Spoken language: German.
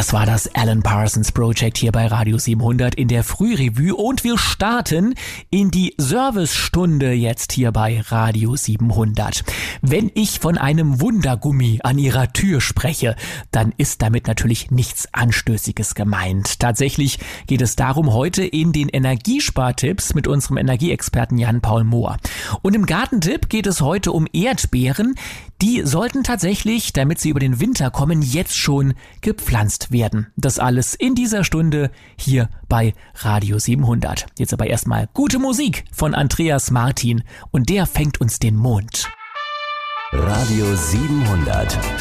Das war das Alan Parsons Project hier bei Radio 700 in der Frührevue und wir starten in die Servicestunde jetzt hier bei Radio 700. Wenn ich von einem Wundergummi an Ihrer Tür spreche, dann ist damit natürlich nichts Anstößiges gemeint. Tatsächlich geht es darum heute in den Energiespartipps mit unserem Energieexperten Jan-Paul Mohr. Und im Gartentipp geht es heute um Erdbeeren. Die sollten tatsächlich, damit sie über den Winter kommen, jetzt schon gepflanzt werden. Das alles in dieser Stunde hier bei Radio 700. Jetzt aber erstmal gute Musik von Andreas Martin und der fängt uns den Mond. Radio 700